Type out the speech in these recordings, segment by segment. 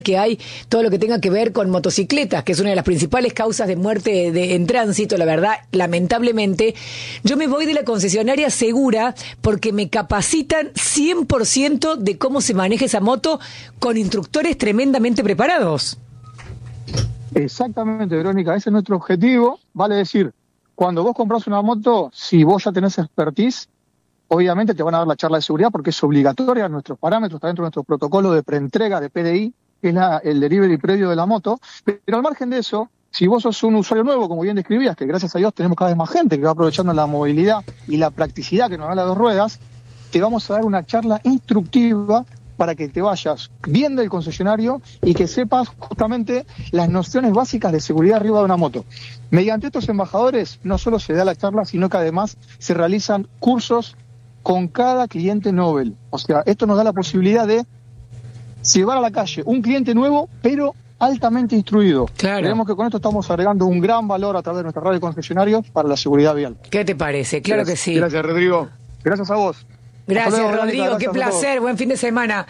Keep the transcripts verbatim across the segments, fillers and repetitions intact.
que hay todo lo que tenga que ver con motocicletas, que es una de las principales causas de muerte de, de, en tránsito, la verdad, lamentablemente, yo me voy de la concesionaria segura porque me capacitan cien por ciento de cómo se maneja esa moto con instructores tremendamente preparados. Exactamente, Verónica, ese es nuestro objetivo. Vale decir, cuando vos compras una moto, si vos ya tenés expertise, obviamente te van a dar la charla de seguridad porque es obligatoria, nuestros parámetros, está dentro de nuestro protocolo de preentrega de P D I, que es la, el delivery previo de la moto. Pero al margen de eso, si vos sos un usuario nuevo, como bien describías, que gracias a Dios tenemos cada vez más gente que va aprovechando la movilidad y la practicidad que nos da las dos ruedas, te vamos a dar una charla instructiva para que te vayas bien del concesionario y que sepas justamente las nociones básicas de seguridad arriba de una moto. Mediante estos embajadores no solo se da la charla, sino que además se realizan cursos con cada cliente Nobel. O sea, esto nos da la posibilidad de llevar a la calle un cliente nuevo, pero altamente instruido. Claro. Creemos que con esto estamos agregando un gran valor a través de nuestra red de concesionarios para la seguridad vial. ¿Qué te parece? Claro gracias, que sí. Gracias, Rodrigo. Gracias a vos. Gracias, luego, Rodrigo, gracias, qué placer, buen fin de semana.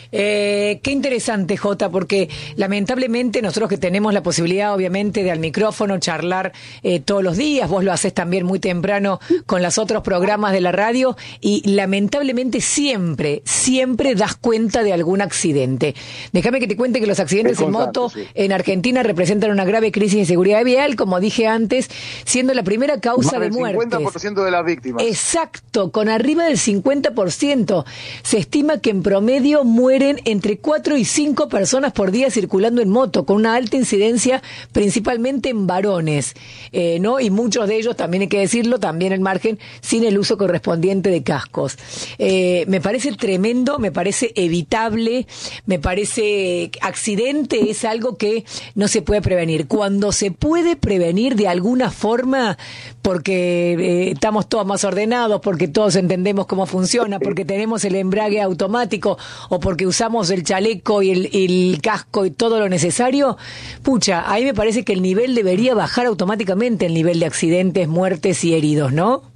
Eh, qué interesante, Jota, porque lamentablemente nosotros que tenemos la posibilidad, obviamente, de al micrófono charlar eh, todos los días, vos lo haces también muy temprano con los otros programas de la radio, y lamentablemente siempre, siempre das cuenta de algún accidente. Déjame que te cuente que los accidentes en moto sí. en Argentina representan una grave crisis de seguridad vial, como dije antes, siendo la primera causa de muertes. cincuenta por ciento de las víctimas. Exacto, con arriba del cincuenta por ciento. Se estima que en promedio mueren entre cuatro y cinco personas por día circulando en moto, con una alta incidencia principalmente en varones, eh, ¿no? Y muchos de ellos, también hay que decirlo, también en margen, sin el uso correspondiente de cascos. Eh, me parece tremendo, me parece evitable, me parece accidente es algo que no se puede prevenir. Cuando se puede prevenir de alguna forma, porque eh, estamos todos más ordenados, porque todos entendemos cómo funciona, porque tenemos el embrague automático o porque usamos el chaleco y el, el casco y todo lo necesario, pucha, ahí me parece que el nivel debería bajar automáticamente, el nivel de accidentes, muertes y heridos, ¿no?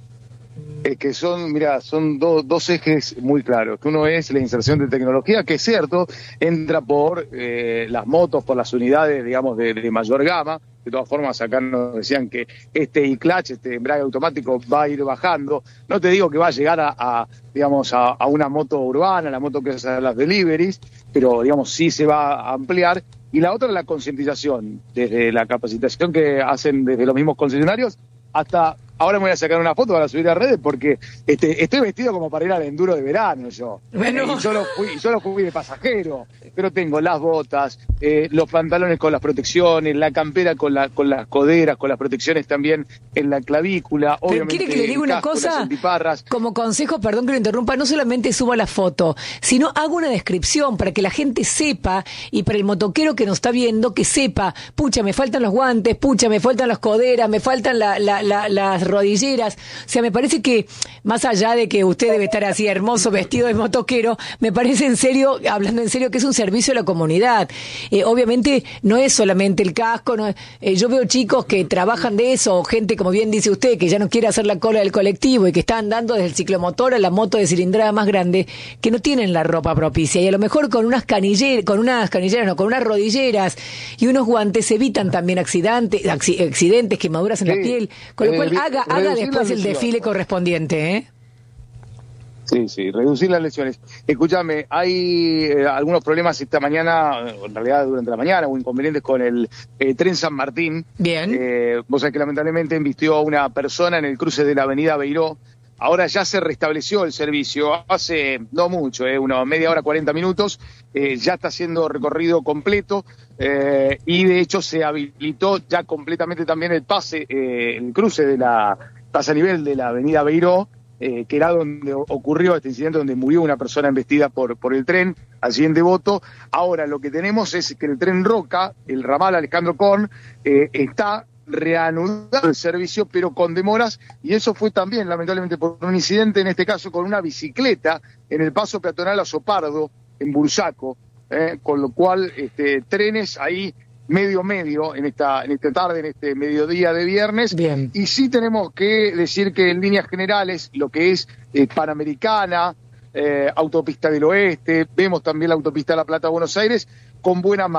Es que son, mira, son do, dos ejes muy claros. Uno es la inserción de tecnología, que es cierto, entra por eh, las motos, por las unidades, digamos, de, de mayor gama. De todas formas, acá nos decían que este e-clutch, este embrague automático, va a ir bajando. No te digo que va a llegar a, a digamos, a, a una moto urbana, la moto que es a las deliveries, pero, digamos, sí se va a ampliar. Y la otra es la concientización, desde la capacitación que hacen desde los mismos concesionarios hasta... Ahora me voy a sacar una foto para subir a redes porque este, estoy vestido como para ir al enduro de verano yo. Bueno. Eh, y yo lo fui, yo lo fui de pasajero, pero tengo las botas, eh, los pantalones con las protecciones, la campera con, la, con las coderas, con las protecciones también en la clavícula. Pero obviamente, quiere que le diga una casco, cosa, como consejo, perdón que lo interrumpa, no solamente suba la foto, sino hago una descripción para que la gente sepa, y para el motoquero que nos está viendo, que sepa, pucha, me faltan los guantes, pucha, me faltan las coderas, me faltan la, la, la, las rodilleras. O sea, me parece que más allá de que usted debe estar así hermoso vestido de motoquero, me parece en serio, hablando en serio, que es un servicio a la comunidad. Eh, obviamente no es solamente el casco, no, eh, yo veo chicos que trabajan de eso, o gente, como bien dice usted, que ya no quiere hacer la cola del colectivo y que está andando desde el ciclomotor a la moto de cilindrada más grande, que no tienen la ropa propicia, y a lo mejor con unas canilleras, con unas canilleras, no, con unas rodilleras y unos guantes evitan también accidentes, accidentes, quemaduras en sí. la piel, con lo cual haga Haga después el desfile correspondiente, ¿eh? Sí, sí, reducir las lesiones. Escúchame, hay eh, algunos problemas esta mañana, en realidad durante la mañana, o inconvenientes con el eh, tren San Martín. Bien. Eh, vos sabés que lamentablemente embistió a una persona en el cruce de la avenida Beiró. Ahora ya se restableció el servicio, hace no mucho, eh, una media hora, cuarenta minutos, eh, ya está siendo recorrido completo, eh, y de hecho se habilitó ya completamente también el pase, eh, el cruce de la pase a nivel de la avenida Beiró, eh, que era donde ocurrió este incidente, donde murió una persona embestida por, por el tren, al siguiente voto. Ahora lo que tenemos es que el tren Roca, el ramal Alejandro Korn, eh, está reanudado el servicio, pero con demoras, y eso fue también lamentablemente por un incidente, en este caso con una bicicleta en el paso peatonal a Sopardo, en Bursaco, eh, con lo cual este, trenes ahí medio medio en esta en esta tarde, en este mediodía de viernes. Bien. Y sí tenemos que decir que en líneas generales lo que es eh, Panamericana, eh, autopista del Oeste, vemos también la autopista La Plata-Buenos Aires, con buena